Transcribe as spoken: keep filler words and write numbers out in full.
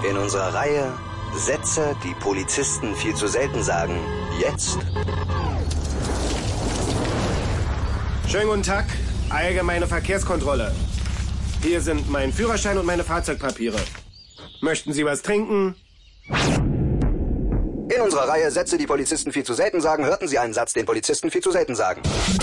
In unserer Reihe Sätze, die Polizisten viel zu selten sagen. Jetzt. Schönen guten Tag. Allgemeine Verkehrskontrolle. Hier sind mein Führerschein und meine Fahrzeugpapiere. Möchten Sie was trinken? In unserer Reihe Sätze, die Polizisten viel zu selten sagen, hörten Sie einen Satz, den Polizisten viel zu selten sagen.